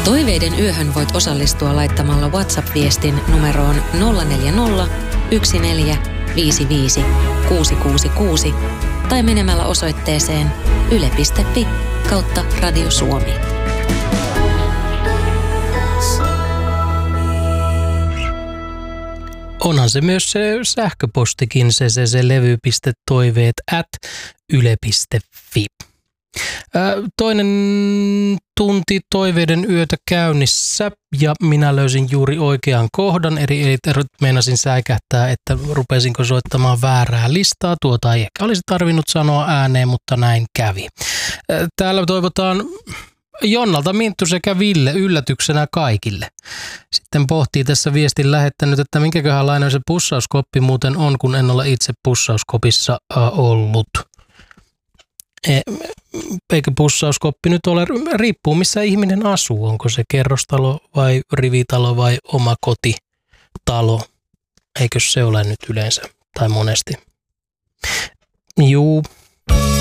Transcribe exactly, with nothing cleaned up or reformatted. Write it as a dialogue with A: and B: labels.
A: Toiveiden yöhön voit osallistua laittamalla WhatsApp-viestin numeroon nolla neljä nolla, yksi neljä, viisi viisi, kuusi kuusi kuusi tai menemällä osoitteeseen yle piste fi kautta Radio Suomi.
B: Onhan se myös se sähköpostikin, se, se, se levy.toiveet at yle piste fi. Toinen tunti toiveiden yötä käynnissä ja minä löysin juuri oikean kohdan, eli, eli meinasin säikähtää, että rupesinko soittamaan väärää listaa. Tuota ei ehkä olisi tarvinnut sanoa ääneen, mutta näin kävi. Täällä toivotaan Jonnalta, Minttu sekä Ville yllätyksenä kaikille. Sitten pohtii tässä viestin lähettänyt, että minkäköhänlainen se pussauskoppi muuten on, kun en ole itse pussauskopissa ollut. Eikö pussauskoppi nyt ole, riippuu missä ihminen asuu, onko se kerrostalo vai rivitalo vai oma kotitalo, eikö se ole nyt yleensä tai monesti. Juu.